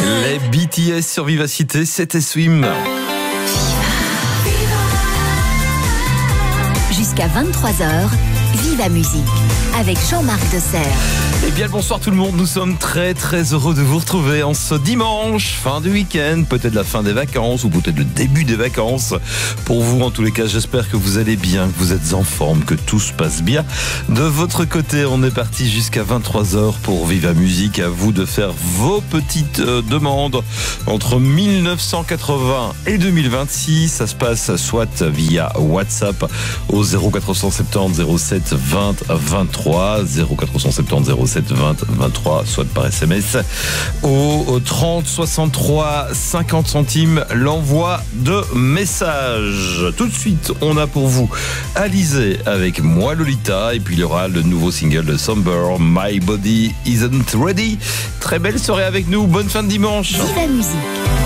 Les BTS sur Vivacité, c'était Swim. Jusqu'à 23h, Viva Musique avec Jean-Marc Deserre. Eh bien, bonsoir tout le monde, nous sommes très heureux de vous retrouver en ce dimanche, fin du week-end, peut-être la fin des vacances ou peut-être le début des vacances. Pour vous, en tous les cas, j'espère que vous allez bien, que vous êtes en forme, que tout se passe bien. De votre côté, on est parti jusqu'à 23h pour Viva Musique. À vous de faire vos petites demandes entre 1980 et 2026. Ça se passe soit via WhatsApp au 0470 07 20 23, 0470 07 20 23, soit par SMS au 30 63 50 centimes l'envoi de messages. Tout de suite, on a pour vous Alizé avec Moi Lolita, et puis il y aura le nouveau single de Somber, My Body Isn't Ready. Très belle soirée avec nous, bonne fin de dimanche. Viva Musique.